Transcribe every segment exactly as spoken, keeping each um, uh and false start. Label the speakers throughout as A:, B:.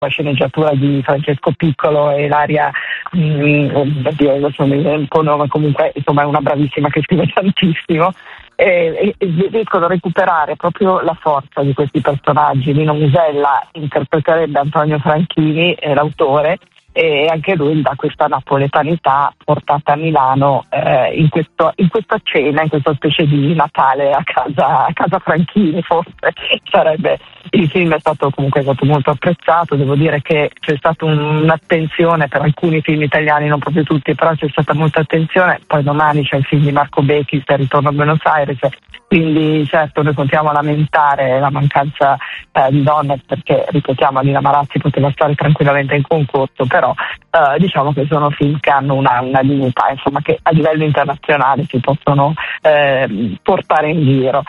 A: la sceneggiatura di Francesco Piccolo e Ilaria, mh, oddio, adesso mi viene un po' nome, comunque insomma è una bravissima che scrive tantissimo. E, e, e riescono a recuperare proprio la forza di questi personaggi. Nino Musella interpreterebbe Antonio Franchini, eh, l'autore, e anche lui dà questa napoletanità portata a Milano eh, in, questo, in questa cena, in questa specie di Natale a casa, a casa Franchini, forse sarebbe. Il film è stato comunque è stato molto apprezzato, devo dire che c'è stata un, un'attenzione per alcuni film italiani, non proprio tutti, però c'è stata molta attenzione. Poi domani c'è il film di Marco Becchi, Il ritorno a Buenos Aires, quindi certo noi continuiamo a lamentare la mancanza eh, di donne, perché ripetiamo Alina Marazzi poteva stare tranquillamente in concorso, però eh, diciamo che sono film che hanno una, una dignità, insomma, che a livello internazionale si possono eh, portare in giro.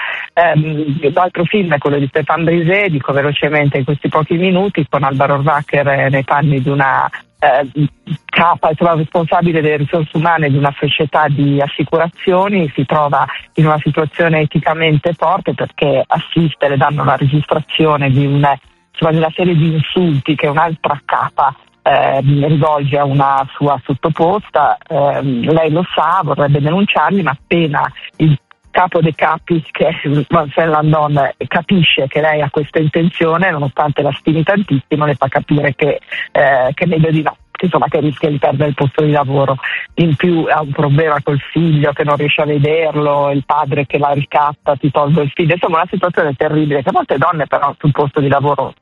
A: Eh, l'altro film è quello di Stéphane Brisé, dico velocemente in questi pochi minuti, con Alba Rohrwacher nei panni di una Eh, capa, insomma, responsabile delle risorse umane di una società di assicurazioni. Si trova in una situazione eticamente forte perché assiste, le danno la registrazione di, un, insomma, di una serie di insulti che un'altra capa eh, rivolge a una sua sottoposta. Eh, lei lo sa, vorrebbe denunciarli, ma appena il capo dei capi, che è Vincent Landon, capisce che lei ha questa intenzione, nonostante la stimi tantissimo, le fa capire che, eh, che è meglio di no, insomma, che rischia di perdere il posto di lavoro. In più ha un problema col figlio che non riesce a vederlo, il padre che la ricatta, ti tolgo il figlio, insomma una situazione terribile che molte donne però sul posto di lavoro,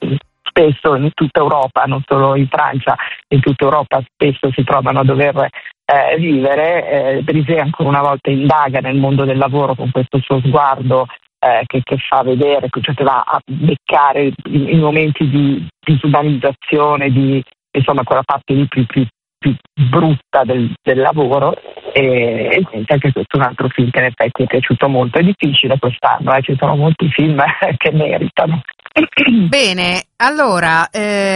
A: spesso in tutta Europa, non solo in Francia, in tutta Europa spesso si trovano a dover eh, vivere. Eh, Brisé ancora una volta indaga nel mondo del lavoro con questo suo sguardo eh, che, che fa vedere, cioè che va a beccare i, i momenti di disumanizzazione, di insomma quella parte lì più, più, più brutta del, del lavoro. E, e quindi anche questo è un altro film che in effetti è piaciuto molto. È difficile quest'anno, eh, ci sono molti film che meritano.
B: Bene, allora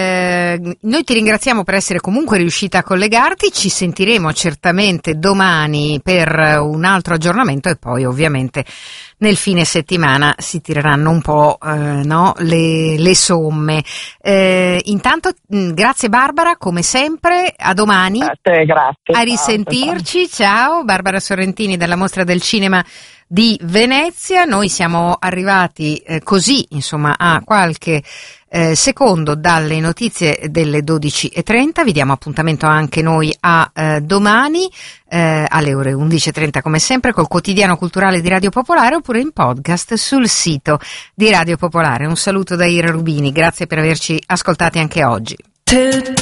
B: eh, noi ti ringraziamo per essere comunque riuscita a collegarti, ci sentiremo certamente domani per un altro aggiornamento e poi ovviamente nel fine settimana si tireranno un po' eh, no, le, le somme. Eh, intanto mh, grazie Barbara, come sempre, a domani.
A: Grazie, grazie.
B: A risentirci, ciao. ciao. Barbara Sorrentini della Mostra del Cinema di Venezia. Noi siamo arrivati eh, così, insomma, a qualche eh, secondo dalle notizie delle dodici e trenta. Vi diamo appuntamento anche noi a eh, domani eh, alle ore undici e trenta come sempre col quotidiano culturale di Radio Popolare oppure in podcast sul sito di Radio Popolare. Un saluto da Ira Rubini, grazie per averci ascoltati anche oggi.